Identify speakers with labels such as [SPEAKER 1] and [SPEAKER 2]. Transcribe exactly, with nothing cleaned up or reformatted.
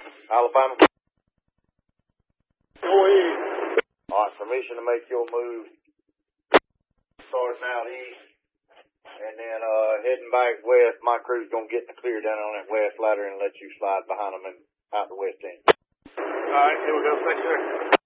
[SPEAKER 1] Alabama.
[SPEAKER 2] Go ahead.
[SPEAKER 1] All right, permission to make your move. Starting out east, and then uh, heading back west. My crew's gonna get in the clear down on that west ladder and let you slide behind them and out the west end.
[SPEAKER 2] All right, here we go. Thanks, sir.